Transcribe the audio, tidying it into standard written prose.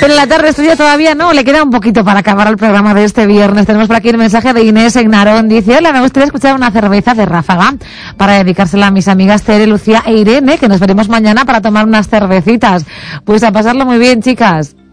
en la tarde suya todavía no, le queda un poquito para acabar el programa de este viernes. Tenemos por aquí el mensaje de Inés en Narón. Dice, hola, me gustaría escuchar una cerveza de Ráfaga para dedicársela a mis amigas Tere, Lucía e Irene, que nos veremos mañana para tomar unas cervecitas. Pues a pasarlo muy bien, chicas.